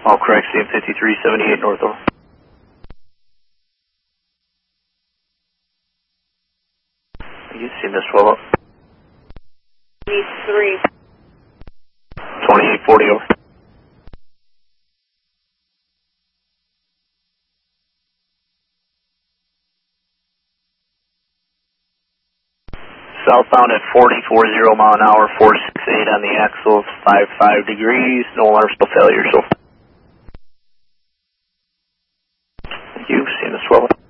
All correct, CM 5378 north over. You see this 12 up. 3. 2840 over. Southbound at 4040 mile an hour, 468 on the axle, 55 degrees, no alarms, no failures. So, thank you, CMS 12.